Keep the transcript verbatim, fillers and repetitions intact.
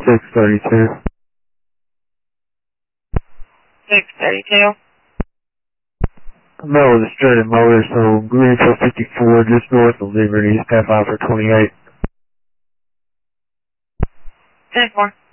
six thirty-two. six thirty-two. I'm out with a stranded motor, so Greenfield fifty-four, just north of Liberty, step out for twenty-eight. ten four.